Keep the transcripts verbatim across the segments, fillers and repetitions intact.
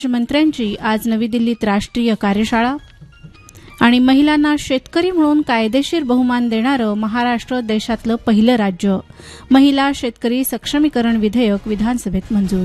मंत्र्यांची आज नवी दिल्लीत राष्ट्रीय कार्यशाळा आणि महिलांना शेतकरी म्हणून कायदेशीर बहुमान देणारं महाराष्ट्र देशातलं पहिलं राज्य. महिला शेतकरी सक्षमीकरण विधेयक विधानसभेत मंजूर.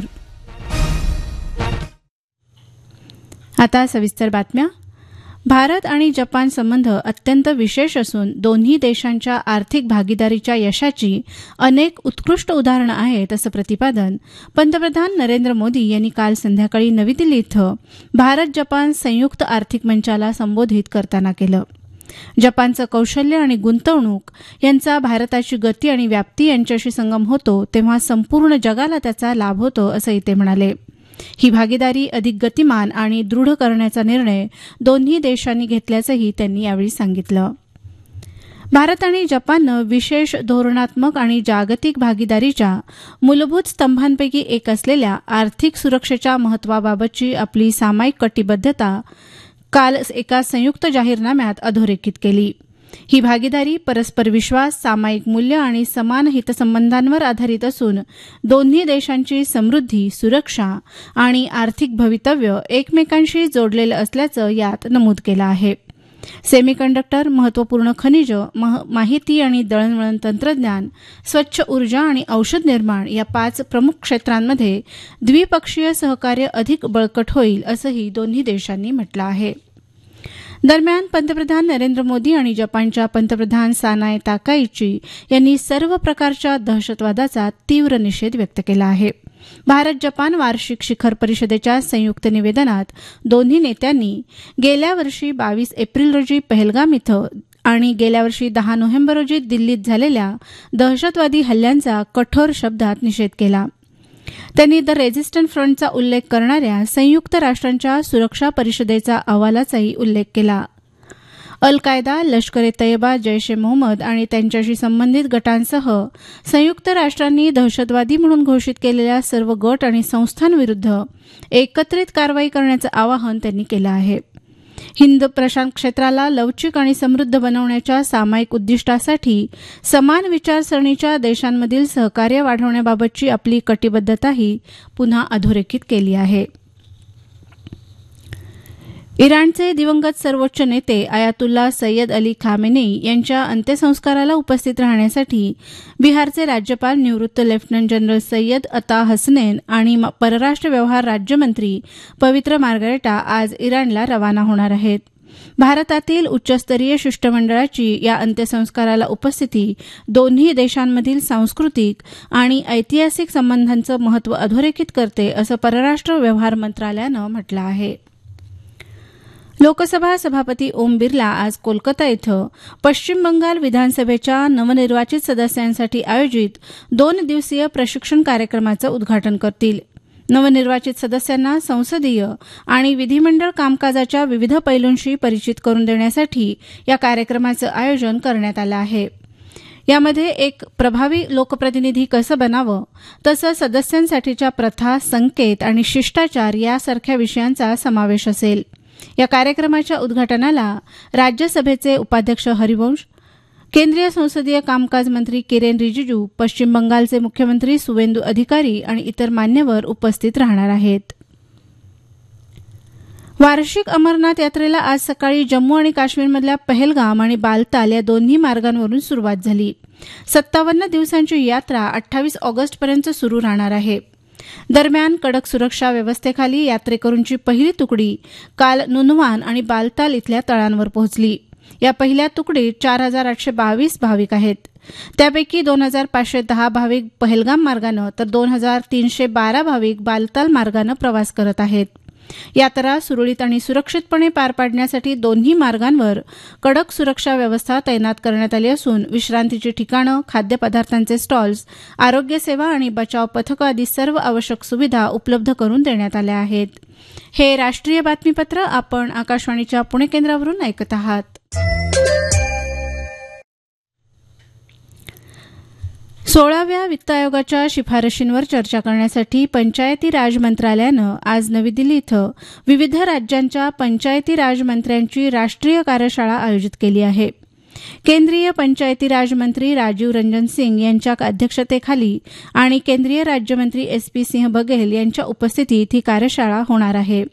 आता सविस्तर बातम्या. भारत आणि जपान संबंध अत्यंत विशेष असून दोन्ही देशांच्या आर्थिक भागीदारीच्या यशाची अनेक उत्कृष्ट उदाहरणं आहेत असं प्रतिपादन पंतप्रधान नरेंद्र मोदी यांनी काल संध्याकाळी नवी दिल्ली इथं भारत जपान संयुक्त आर्थिक मंचाला संबोधित करताना केलं. जपानचं कौशल्य आणि गुंतवणूक यांचा भारताची गती आणि व्याप्ती यांच्याशी संगम होतो तेव्हा संपूर्ण जगाला त्याचा लाभ होतो असंही ते म्हणाले. ही भागीदारी अधिक गतिमान आणि दृढ करण्याचा निर्णय दोन्ही देशांनी घेतल्याचंही त्यांनी यावेळी सांगितलं. भारत आणि जपाननं विशेष धोरणात्मक आणि जागतिक भागीदारीच्या मूलभूत स्तंभांपैकी एक असलेल्या आर्थिक सुरक्षेच्या महत्वाबाबतची आपली सामायिक कटिबद्धता काल एका संयुक्त जाहीरनाम्यात अधोरेखित केली. ही भागीदारी परस्पर विश्वास, सामायिक मूल्य आणि समान हितसंबंधांवर आधारित असून दोन्ही देशांची समृद्धी, सुरक्षा आणि आर्थिक भवितव्य एकमेकांशी जोडलेलं असल्याचं यात नमूद केलं आहे. सेमीकंडक्टर, महत्त्वपूर्ण खनिज, माहिती आणि दळणवळण तंत्रज्ञान, स्वच्छ ऊर्जा आणि औषध निर्माण या पाच प्रमुख क्षेत्रांमध्ये द्विपक्षीय सहकार्य अधिक बळकट होईल असंही दोन्ही देशांनी म्हटलं आहे. दरम्यान पंतप्रधान नरेंद्र मोदी आणि जपानच्या पंतप्रधान सानाय ताकाइची यांनी सर्व प्रकारच्या दहशतवादाचा तीव्र निषेध व्यक्त केला आहे. भारत जपान वार्षिक शिखर परिषदेच्या संयुक्त निवेदनात दोन्ही नेत्यांनी गेल्या वर्षी बावीस एप्रिल रोजी पहलगाम इथं आणि गेल्या वर्षी दहा नोव्हेंबर रोजी दिल्लीत झालेल्या दहशतवादी हल्ल्यांचा कठोर शब्दात निषेध केला. त्यांनी द रेझिस्टंट फ्रंटचा उल्लेख करणाऱ्या संयुक्त राष्ट्रांच्या सुरक्षा परिषदेचा अहवालाचाही उल्लेख केला. अल कायदा, लष्कर ए तैयबा, जैश ए मोहम्मद आणि त्यांच्याशी संबंधित गटांसह संयुक्त राष्ट्रांनी दहशतवादी म्हणून घोषित केलेल्या सर्व गट आणि संस्थांविरुद्ध एकत्रित कारवाई करण्याचं आवाहन त्यांनी केलं आहे. हिंद प्रशांत क्षेत्राला लवचिक आणि समृद्ध बनवण्याच्या सामायिक उद्दिष्टासाठी समान विचारसरणीच्या देशांमधील सहकार्य वाढवण्याबाबतची आपली कटिबद्धताही पुन्हा अधोरेखित केली आहे. इराणचे दिवंगत सर्वोच्च नेते आयातुल्ला सय्यद अली खामेनेई यांच्या अंत्यसंस्काराला उपस्थित राहण्यासाठी बिहारचे राज्यपाल निवृत्त लेफ्टनंट जनरल सय्यद अता हसनैन आणि परराष्ट्र व्यवहार राज्यमंत्री पवित्र मार्गरेटा आज इराणला रवाना होणार आहेत. भारतातील उच्चस्तरीय शिष्टमंडळाची या अंत्यसंस्काराला उपस्थिती दोन्ही देशांमधील सांस्कृतिक आणि ऐतिहासिक संबंधांचं महत्त्व अधोरेखित करते असं परराष्ट्र व्यवहार मंत्रालयानं म्हटलं आहे. लोकसभा सभापती ओम बिर्ला आज कोलकाता इथं पश्चिम बंगाल विधानसभेच्या नवनिर्वाचित सदस्यांसाठी आयोजित दोन दिवसीय प्रशिक्षण कार्यक्रमाचं उद्घाटन करतील. नवनिर्वाचित सदस्यांना संसदीय आणि विधिमंडळ कामकाजाच्या विविध पैलूंशी परिचित करून देण्यासाठी या कार्यक्रमाचं आयोजन करण्यात आलं आहे. यामध्ये एक प्रभावी लोकप्रतिनिधी कसं बनावं तसंच सदस्यांसाठीच्या प्रथा, संकेत आणि शिष्टाचार यासारख्या विषयांचा समावेश असेल. या कार्यक्रमाच्या उद्घाटनाला राज्यसभेचे उपाध्यक्ष हरिवंश, केंद्रीय संसदीय कामकाज मंत्री किरेन रिजिजू, पश्चिम बंगालचे मुख्यमंत्री सुवेंदू अधिकारी आणि इतर मान्यवर उपस्थित राहणार आहेत. वार्षिक अमरनाथ यात्रेला आज सकाळी जम्मू आणि काश्मीरमधल्या पहलगाम आणि बालताल या दोन्ही मार्गांवरून सुरुवात झाली. सत्तावन्न दिवसांची यात्रा अठ्ठावीस ऑगस्टपर्यंत सुरू राहणार आहे. दरम्यान कडक सुरक्षा व्यवस्थेखाली यात्रेकरूंची पहिली तुकडी काल नुनवान आणि बालताल इथल्या तळांवर पोहोचली. या पहिल्या तुकडीत चार हजार आठशे बावीस भाविक आहेत. त्यापैकी दोन हजार पाचशे दहा भाविक पहलगाम मार्गानं तर दोन हजार तीनशे बारा भाविक बालताल मार्गानं प्रवास करत आहेत. यात्रा सुरळीत आणि सुरक्षितपणे पार पाडण्यासाठी दोन्ही मार्गांवर कडक सुरक्षा व्यवस्था तैनात करण्यात आली असून विश्रांतीची ठिकाणं, खाद्यपदार्थांचे स्टॉल्स, आरोग्य सेवा आणि बचाव पथकं आदी सर्व आवश्यक सुविधा उपलब्ध करून देण्यात आल्या आहेत. हे राष्ट्रीय बातमीपत्र आपण आकाशवाणीच्या पुणे केंद्रावरून ऐकत आहात. सोळाव्या वित्त आयोगाच्या शिफारशींवर चर्चा करण्यासाठी पंचायती राज मंत्रालयानं आज नवी दिल्ली इथं विविध राज्यांच्या पंचायती राज मंत्र्यांची राष्ट्रीय कार्यशाळा आयोजित केली आहे. केंद्रीय पंचायती राज मंत्री राजीव रंजन सिंग यांच्या अध्यक्षतेखाली आणि केंद्रीय राज्यमंत्री एस पी सिंह बघेल यांच्या उपस्थितीत ही कार्यशाळा होणार आहे.